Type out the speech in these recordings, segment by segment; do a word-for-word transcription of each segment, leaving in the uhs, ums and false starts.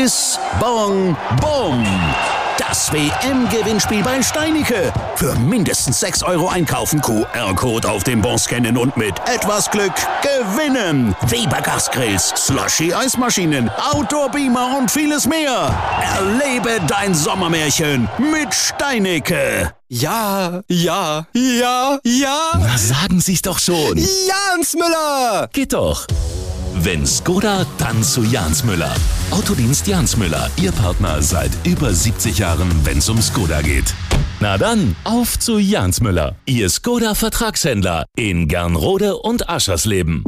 Bis, Bong, Bum. Das W M-Gewinnspiel bei Steinike. Für mindestens sechs Euro einkaufen, Q R-Code auf dem Bon scannen und mit etwas Glück gewinnen. Weber Gasgrills, Slushy-Eismaschinen, Outdoor-Beamer und vieles mehr. Erlebe dein Sommermärchen mit Steinike. Ja, ja, ja, ja. Na, sagen Sie's doch schon. Jans Müller. Geht doch. Wenn Skoda, dann zu Jans Müller. Autodienst Jans Müller, Ihr Partner seit über siebzig Jahren, wenn's um Skoda geht. Na dann, auf zu Jans Müller, Ihr Skoda-Vertragshändler in Gernrode und Aschersleben.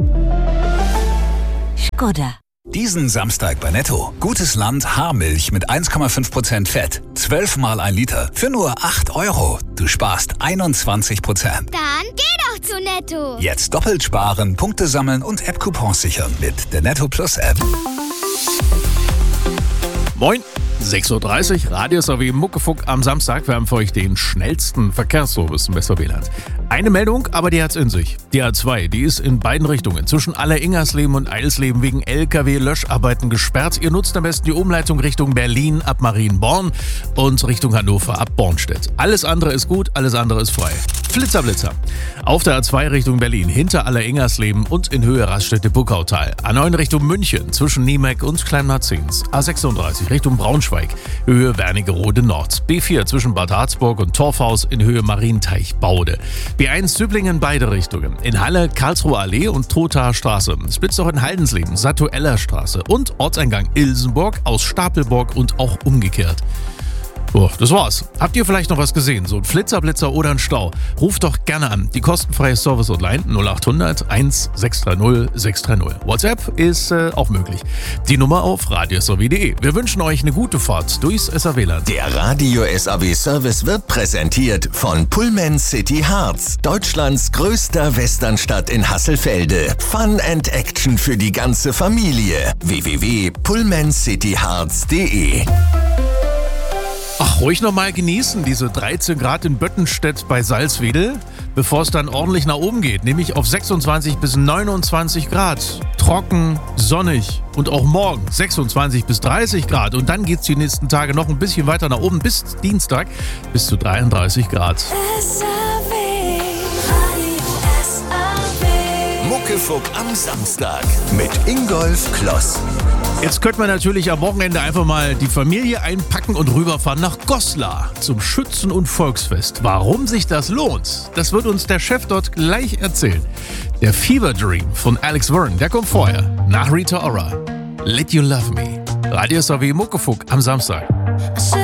Skoda. Diesen Samstag bei Netto. Gutes Land Haarmilch mit eins Komma fünf Prozent Fett. zwölf mal ein Liter für nur acht Euro. Du sparst einundzwanzig Prozent. Dann geh doch zu Netto. Jetzt doppelt sparen, Punkte sammeln und App-Coupons sichern mit der Netto Plus App. Moin, sechs Uhr dreißig, Radio S A W Muckefuck am Samstag. Wir haben für euch den schnellsten Verkehrsservice im Westerwieland. Eine Meldung, aber die hat's in sich. Die A zwei, die ist in beiden Richtungen zwischen Aller-Ingersleben und Eisleben wegen L K W-Löscharbeiten gesperrt. Ihr nutzt am besten die Umleitung Richtung Berlin ab Marienborn und Richtung Hannover ab Bornstedt. Alles andere ist gut, alles andere ist frei. Flitzer, Blitzer. Auf der A zwei Richtung Berlin, hinter Aller-Ingersleben und in Höhe Raststätte-Buckautal. A neun Richtung München, zwischen Niemeck und Kleinmarzens. A sechsunddreißig Richtung Braunschweig, Höhe Wernigerode Nord. B vier zwischen Bad Harzburg und Torfhaus in Höhe Marienteich-Baude. B eins Züblingen beide Richtungen. In Halle Karlsruher Allee und Trothaer Straße. Splitzoch in Haldensleben, Satueller Straße und Ortseingang Ilsenburg aus Stapelburg und auch umgekehrt. Oh, das war's. Habt ihr vielleicht noch was gesehen? So ein Flitzerblitzer oder ein Stau? Ruft doch gerne an. Die kostenfreie Service-Hotline null acht hundert eins sechs drei null sechs drei null. WhatsApp ist äh, auch möglich. Die Nummer auf radio s a w punkt de. Wir wünschen euch eine gute Fahrt durchs S A W-Land. Der Radio S A W-Service wird präsentiert von Pullman City Harz, Deutschlands größter Westernstadt in Hasselfelde. Fun and Action für die ganze Familie. w w w punkt pullman city harz punkt de. Ach, ruhig nochmal genießen, diese dreizehn Grad in Böttenstedt bei Salzwedel, bevor es dann ordentlich nach oben geht, nämlich auf sechsundzwanzig bis neunundzwanzig Grad. Trocken, sonnig und auch morgen sechsundzwanzig bis dreißig Grad. Und dann geht es die nächsten Tage noch ein bisschen weiter nach oben bis Dienstag bis zu dreiunddreißig Grad. S A W, Radio S A W. Muckefuck am Samstag mit Ingolf Kloss. Jetzt könnte man natürlich am Wochenende einfach mal die Familie einpacken und rüberfahren nach Goslar zum Schützen- und Volksfest. Warum sich das lohnt, das wird uns der Chef dort gleich erzählen. Der Fever Dream von Alex Verne, der kommt vorher. Nach Rita Ora. Let You Love Me. Radio S A W Muckefuck am Samstag.